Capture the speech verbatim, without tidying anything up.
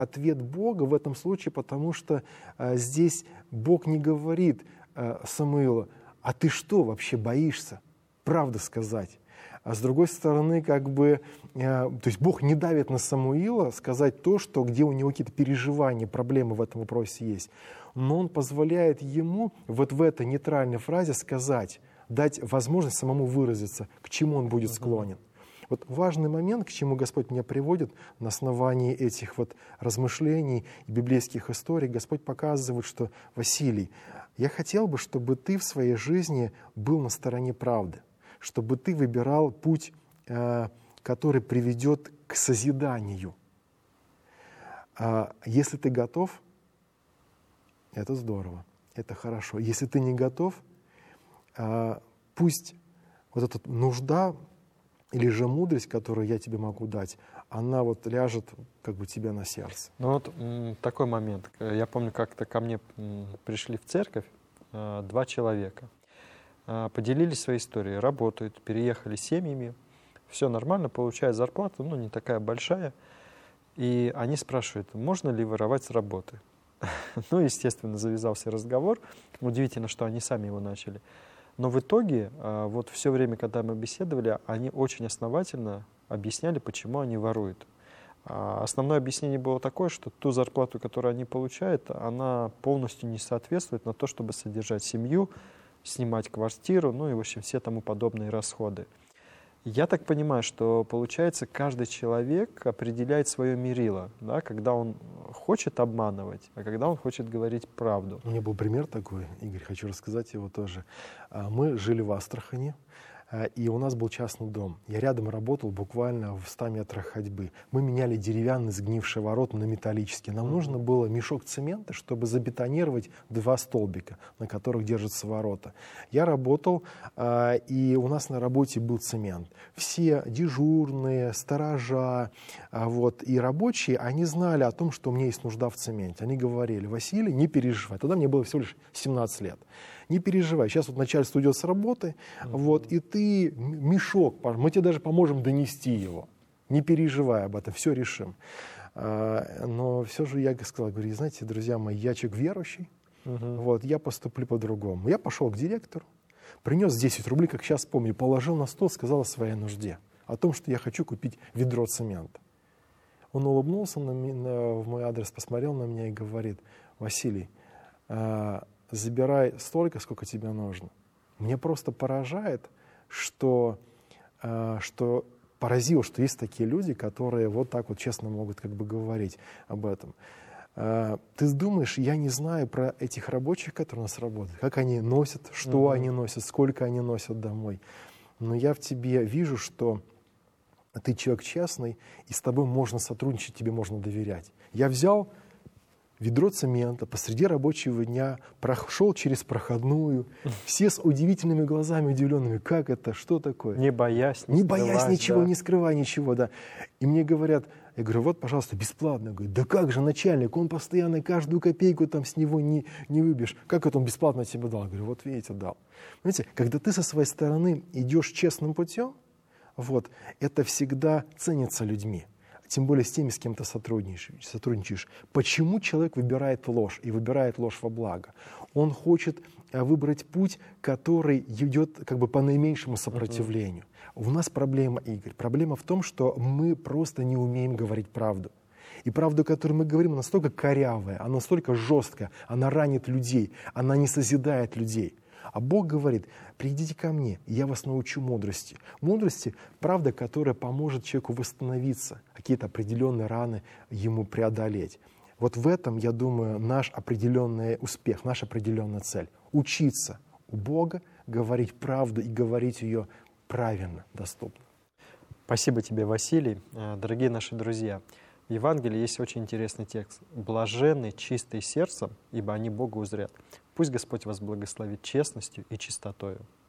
ответ Бога в этом случае, потому что а, здесь Бог не говорит а, Самуилу: а ты что, вообще боишься правду сказать? А с другой стороны, как бы, а, то есть Бог не давит на Самуила сказать то, что, где у него какие-то переживания, проблемы в этом вопросе есть. Но Он позволяет ему вот в этой нейтральной фразе сказать, дать возможность самому выразиться, к чему он будет склонен. Вот важный момент, к чему Господь меня приводит на основании этих вот размышлений и библейских историй. Господь показывает, что: Василий, я хотел бы, чтобы ты в своей жизни был на стороне правды, чтобы ты выбирал путь, который приведет к созиданию. Если ты готов, это здорово, это хорошо. Если ты не готов, пусть вот эта нужда или же мудрость, которую я тебе могу дать, она вот ляжет как бы тебе на сердце. Ну вот м, такой момент. Я помню, как-то ко мне м, пришли в церковь э, два человека. Э, поделились своей историей. Работают, переехали семьями. Все нормально, получают зарплату, ну не такая большая. И они спрашивают: можно ли воровать с работы? Ну, естественно, завязался разговор. Удивительно, что они сами его начали. Но в итоге, вот все время, когда мы беседовали, они очень основательно объясняли, почему они воруют. Основное объяснение было такое, что ту зарплату, которую они получают, она полностью не соответствует на то, чтобы содержать семью, снимать квартиру, ну и, в общем, все тому подобные расходы. Я так понимаю, что, получается, каждый человек определяет свое мерило, да, когда он хочет обманывать, а когда он хочет говорить правду. У меня был пример такой, Игорь, хочу рассказать его тоже. Мы жили в Астрахани, и у нас был частный дом. Я рядом работал, буквально в ста метрах ходьбы. Мы меняли деревянные сгнившие ворота на металлические. Нам mm-hmm. нужно было мешок цемента, чтобы забетонировать два столбика, на которых держатся ворота. Я работал, и у нас на работе был цемент. Все дежурные, сторожа вот, и рабочие, они знали о том, что у меня есть нужда в цементе. Они говорили: Василий, не переживай. Тогда мне было всего лишь семнадцать лет. Не переживай, сейчас вот начальство идет с работы, mm-hmm. вот, и ты мешок, мы тебе даже поможем донести его. Не переживай об этом, все решим. А, но все же я сказал, говорю: знаете, друзья мои, я человек верующий, mm-hmm. вот, я поступлю по-другому. Я пошел к директору, принес десять рублей, как сейчас помню, положил на стол, сказал о своей нужде, о том, что я хочу купить ведро цемента. Он улыбнулся на меня, в мой адрес, посмотрел на меня и говорит: Василий, а, забирай столько, сколько тебе нужно. Мне просто поражает, что, э, что поразило, что есть такие люди, которые вот так вот честно могут как бы говорить об этом. Э, ты думаешь, я не знаю про этих рабочих, которые у нас работают, как они носят, что mm-hmm. они носят, сколько они носят домой. Но я в тебе вижу, что ты человек честный, и с тобой можно сотрудничать, тебе можно доверять. Я взял ведро цемента посреди рабочего дня, прошел через проходную, все с удивительными глазами, удивленными: как это, что такое? Не боясь, не, не боясь ничего, да. не скрывая ничего, да. И мне говорят, я говорю: вот, пожалуйста, бесплатно. Я говорю: да как же, начальник, он постоянно каждую копейку там с него не, не выбьешь. Как это он бесплатно тебе дал? Я говорю: вот видите, дал. Знаете, когда ты со своей стороны идешь честным путем, вот, это всегда ценится людьми. Тем более с теми, с кем ты сотрудничаешь, сотрудничаешь. Почему человек выбирает ложь и выбирает ложь во благо? Он хочет выбрать путь, который идет как бы по наименьшему сопротивлению. Uh-huh. У нас проблема, Игорь. Проблема в том, что мы просто не умеем говорить правду. И правду, которую мы говорим, настолько корявая, она настолько жесткая, она ранит людей, она не созидает людей. А Бог говорит: придите ко мне, и я вас научу мудрости. Мудрости, правда, которая поможет человеку восстановиться, какие-то определенные раны ему преодолеть. Вот в этом, я думаю, наш определенный успех, наша определенная цель. Учиться у Бога, говорить правду и говорить ее правильно, доступно. Спасибо тебе, Василий. Дорогие наши друзья, в Евангелии есть очень интересный текст. «Блаженны чистые сердцем, ибо они Бога узрят». Пусть Господь вас благословит честностью и чистотою.